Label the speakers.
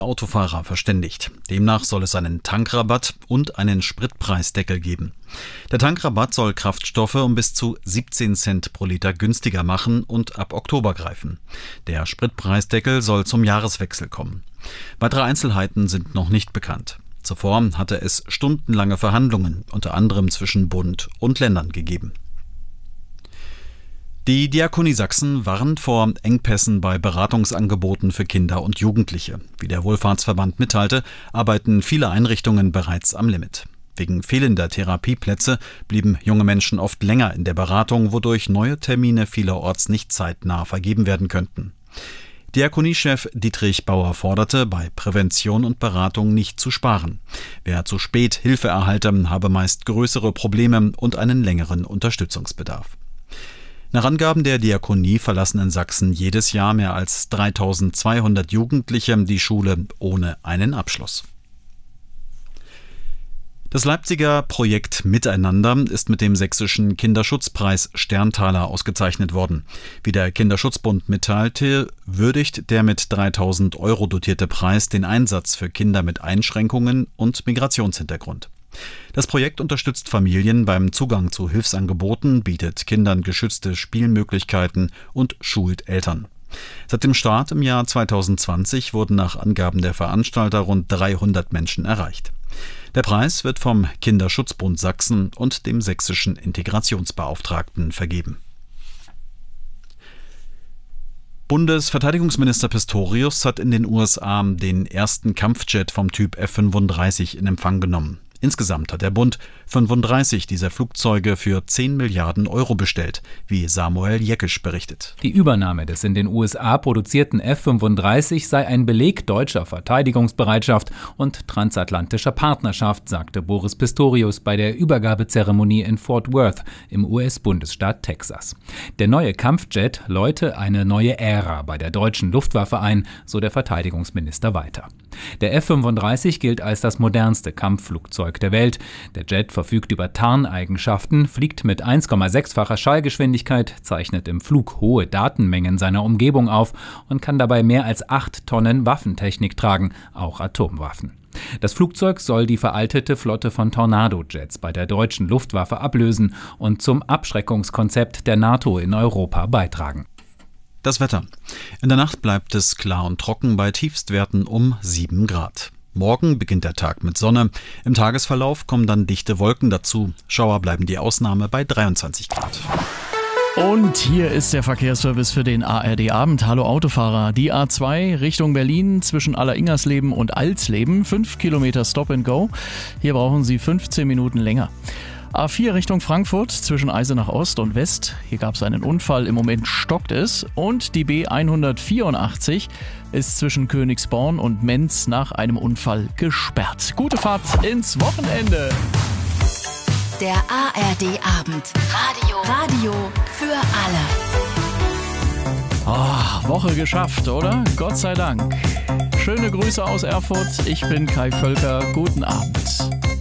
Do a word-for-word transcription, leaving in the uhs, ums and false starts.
Speaker 1: Autofahrer verständigt. Demnach soll es einen Tankrabatt und einen Spritpreisdeckel geben. Der Tankrabatt soll Kraftstoffe um bis zu siebzehn Cent pro Liter günstiger machen und ab Oktober greifen. Der Spritpreisdeckel soll zum Jahreswechsel kommen. Weitere Einzelheiten sind noch nicht bekannt. Zuvor hatte es stundenlange Verhandlungen, unter anderem zwischen Bund und Ländern, gegeben. Die Diakonie Sachsen warnt vor Engpässen bei Beratungsangeboten für Kinder und Jugendliche. Wie der Wohlfahrtsverband mitteilte, arbeiten viele Einrichtungen bereits am Limit. Wegen fehlender Therapieplätze blieben junge Menschen oft länger in der Beratung, wodurch neue Termine vielerorts nicht zeitnah vergeben werden könnten. Diakoniechef Dietrich Bauer forderte, bei Prävention und Beratung nicht zu sparen. Wer zu spät Hilfe erhalte, habe meist größere Probleme und einen längeren Unterstützungsbedarf. Nach Angaben der Diakonie verlassen in Sachsen jedes Jahr mehr als dreitausendzweihundert Jugendliche die Schule ohne einen Abschluss. Das Leipziger Projekt Miteinander ist mit dem sächsischen Kinderschutzpreis Sterntaler ausgezeichnet worden. Wie der Kinderschutzbund mitteilte, würdigt der mit dreitausend Euro dotierte Preis den Einsatz für Kinder mit Einschränkungen und Migrationshintergrund. Das Projekt unterstützt Familien beim Zugang zu Hilfsangeboten, bietet Kindern geschützte Spielmöglichkeiten und schult Eltern. Seit dem Start im Jahr zweitausendzwanzig wurden nach Angaben der Veranstalter rund dreihundert Menschen erreicht. Der Preis wird vom Kinderschutzbund Sachsen und dem sächsischen Integrationsbeauftragten vergeben. Bundesverteidigungsminister Pistorius hat in den U S A den ersten Kampfjet vom Typ F fünfunddreißig in Empfang genommen. Insgesamt hat der Bund fünfunddreißig dieser Flugzeuge für zehn Milliarden Euro bestellt, wie Samuel Jeckisch berichtet.
Speaker 2: Die Übernahme des in den U S A produzierten F fünfunddreißig sei ein Beleg deutscher Verteidigungsbereitschaft und transatlantischer Partnerschaft, sagte Boris Pistorius bei der Übergabezeremonie in Fort Worth im U S-Bundesstaat Texas. Der neue Kampfjet läute eine neue Ära bei der deutschen Luftwaffe ein, so der Verteidigungsminister weiter. Der F fünfunddreißig gilt als das modernste Kampfflugzeug der Welt. Der Jet verfügt über Tarneigenschaften, fliegt mit eins Komma sechs-facher Schallgeschwindigkeit, zeichnet im Flug hohe Datenmengen seiner Umgebung auf und kann dabei mehr als acht Tonnen Waffentechnik tragen, auch Atomwaffen. Das Flugzeug soll die veraltete Flotte von Tornado-Jets bei der deutschen Luftwaffe ablösen und zum Abschreckungskonzept der NATO in Europa beitragen.
Speaker 1: Das Wetter. In der Nacht bleibt es klar und trocken bei Tiefstwerten um sieben Grad. Morgen beginnt der Tag mit Sonne. Im Tagesverlauf kommen dann dichte Wolken dazu. Schauer bleiben die Ausnahme bei dreiundzwanzig Grad.
Speaker 3: Und hier ist der Verkehrsservice für den A R D-Abend. Hallo Autofahrer. Die A zwei Richtung Berlin zwischen Alleringersleben und Alsleben. fünf Kilometer Stop and Go. Hier brauchen Sie fünfzehn Minuten länger. A vier Richtung Frankfurt zwischen Eisenach Ost und West. Hier gab es einen Unfall, im Moment stockt es. Und die B hundertvierundachtzig ist zwischen Königsborn und Menz nach einem Unfall gesperrt. Gute Fahrt ins Wochenende.
Speaker 4: Der A R D-Abend. Radio. Radio für alle.
Speaker 3: Oh, Woche geschafft, oder? Gott sei Dank. Schöne Grüße aus Erfurt. Ich bin Kai Völker. Guten Abend.